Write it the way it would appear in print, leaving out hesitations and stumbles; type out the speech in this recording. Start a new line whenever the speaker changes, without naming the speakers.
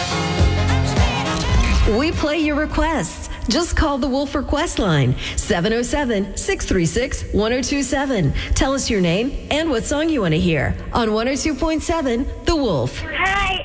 We play your requests. Just call the Wolf Request line, 707-636-1027. Tell us your name and what song you want to hear on 102.7 The Wolf.
Hi,